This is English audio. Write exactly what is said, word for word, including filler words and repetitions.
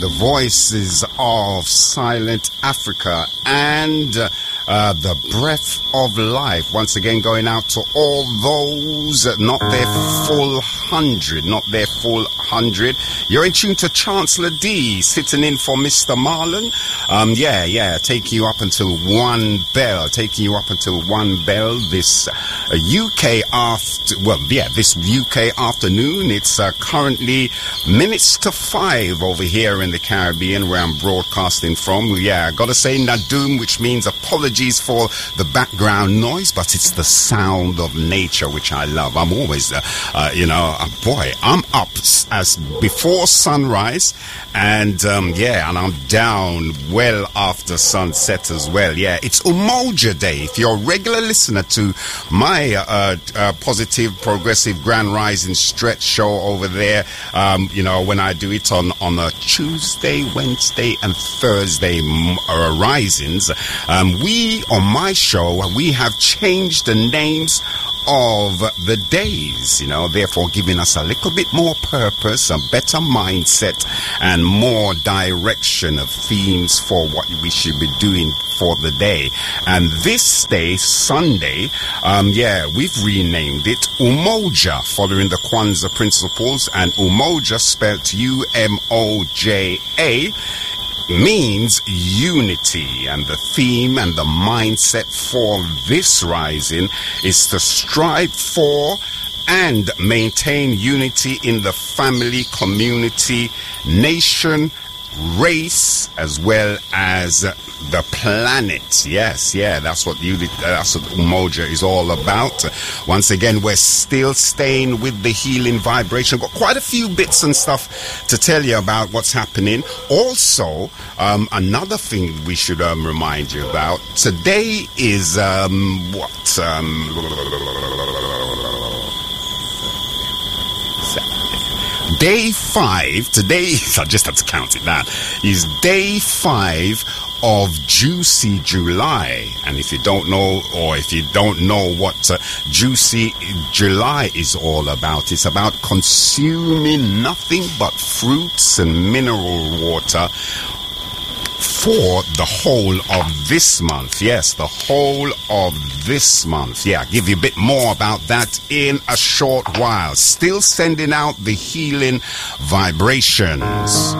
the voices of Silent Africa and uh, uh, the breath of life. Once again, going out to all those uh, not their full hundred, not their full hundred. You're in tune to Chancellor D, sitting in for Mister Marlon. Um, yeah, yeah, taking you up until one bell, taking you up until one bell this uh, U K after, well, yeah, this U K afternoon. It's uh, currently minutes to five over here in the Caribbean where I'm broadcasting from. Yeah, I gotta say Nadum, which means apologies for the background noise, but it's the sound of nature, which I love. I'm always, uh, uh, you know, uh, boy, I'm up as before sunrise, and um, yeah, and I'm down well after sunset as well. Yeah, it's Umoja Day. If you're a regular listener to my uh, uh, positive, progressive, grand rising stretch show over there, um, you know, when I do it on, on a Tuesday, Wednesday, and Thursday uh, risings, um, we, on my show, we have changed the names of the days, you know, therefore giving us a little bit more purpose, a better mindset, and more direction of themes for what we should be doing for the day. And this day, Sunday, um, yeah, we've renamed it Umoja, following the Kwanzaa principles, and Umoja, spelled U M O J A, means unity, and the theme and the mindset for this rising is to strive for and maintain unity in the family, community, nation, race, as well as the planet. Yes, yeah, that's what you, that's what Umoja is all about. Once again, we're still staying with the healing vibration. Got quite a few bits and stuff to tell you about what's happening. Also, um, another thing we should um, remind you about. Today is um, what? Um, Day five, today, I just had to count it down, is day five of Juicy July. And if you don't know, or if you don't know what uh, Juicy July is all about, it's about consuming nothing but fruits and mineral water for the whole of this month. Yes, the whole of this month. Yeah, I'll give you a bit more about that in a short while. Still sending out the healing vibrations.